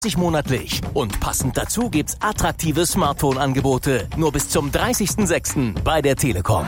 monatlich. Und passend dazu gibt's attraktive Smartphone-Angebote. Nur bis zum 30.06. bei der Telekom.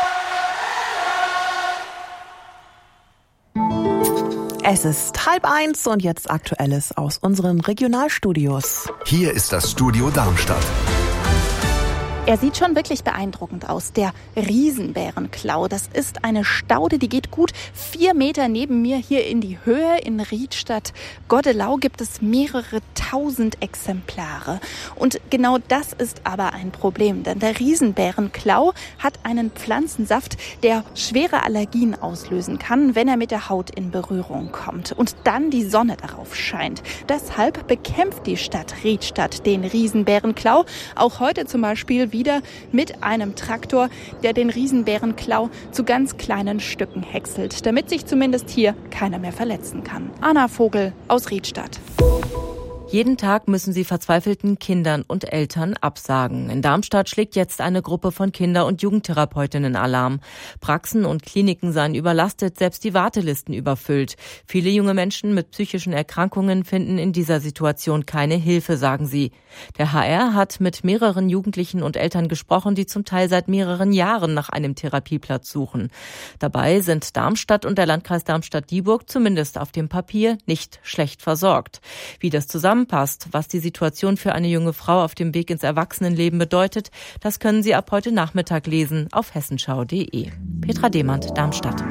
Es ist 12:30 und jetzt Aktuelles aus unseren Regionalstudios. Hier ist das Studio Darmstadt. Er sieht schon wirklich beeindruckend aus, der Riesenbärenklau. Das ist eine Staude, die geht gut 4 Meter neben mir hier in die Höhe. In Riedstadt-Goddelau gibt es mehrere tausend Exemplare. Und genau das ist aber ein Problem, denn der Riesenbärenklau hat einen Pflanzensaft, der schwere Allergien auslösen kann, wenn er mit der Haut in Berührung kommt und dann die Sonne darauf scheint. Deshalb bekämpft die Stadt Riedstadt den Riesenbärenklau. Auch heute zum Beispiel wieder mit einem Traktor, der den Riesenbärenklau zu ganz kleinen Stücken häckselt, damit sich zumindest hier keiner mehr verletzen kann. Anna Vogel aus Riedstadt. Jeden Tag müssen sie verzweifelten Kindern und Eltern absagen. In Darmstadt schlägt jetzt eine Gruppe von Kinder- und Jugendtherapeutinnen Alarm. Praxen und Kliniken seien überlastet, selbst die Wartelisten überfüllt. Viele junge Menschen mit psychischen Erkrankungen finden in dieser Situation keine Hilfe, sagen sie. Der HR hat mit mehreren Jugendlichen und Eltern gesprochen, die zum Teil seit mehreren Jahren nach einem Therapieplatz suchen. Dabei sind Darmstadt und der Landkreis Darmstadt-Dieburg zumindest auf dem Papier nicht schlecht versorgt. Wie das zusammenpasst, was die Situation für eine junge Frau auf dem Weg ins Erwachsenenleben bedeutet, das können Sie ab heute Nachmittag lesen auf hessenschau.de. Petra Demand, Darmstadt.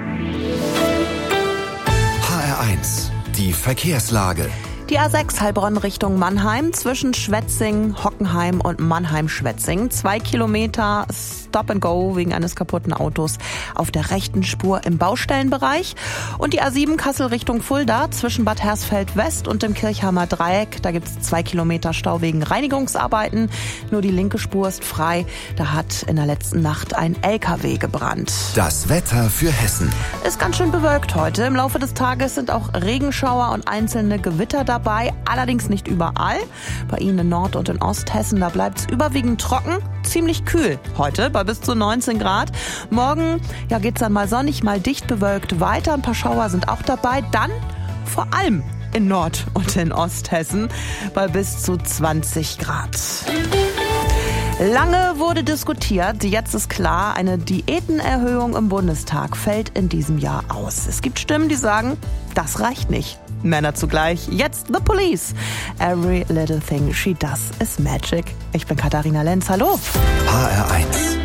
HR1, die Verkehrslage. Die A6 Heilbronn Richtung Mannheim zwischen Schwetzing, Hockenheim und Mannheim-Schwetzing. 2 Kilometer Stop and Go wegen eines kaputten Autos auf der rechten Spur im Baustellenbereich. Und die A7 Kassel Richtung Fulda zwischen Bad Hersfeld West und dem Kirchheimer Dreieck. Da gibt es 2 Kilometer Stau wegen Reinigungsarbeiten. Nur die linke Spur ist frei. Da hat in der letzten Nacht ein LKW gebrannt. Das Wetter für Hessen. Ist ganz schön bewölkt heute. Im Laufe des Tages sind auch Regenschauer und einzelne Gewitter dabei. Allerdings nicht überall. Bei Ihnen in Nord- und in Osthessen, da bleibt es überwiegend trocken, ziemlich kühl. Heute bei bis zu 19 Grad. Morgen geht's dann mal sonnig, mal dicht bewölkt weiter. Ein paar Schauer sind auch dabei. Dann vor allem in Nord- und in Osthessen bei bis zu 20 Grad. Lange wurde diskutiert, jetzt ist klar, eine Diätenerhöhung im Bundestag fällt in diesem Jahr aus. Es gibt Stimmen, die sagen, das reicht nicht. Männer zugleich. Jetzt The Police. Every little thing she does is magic. Ich bin Katharina Lenz. Hallo. HR1.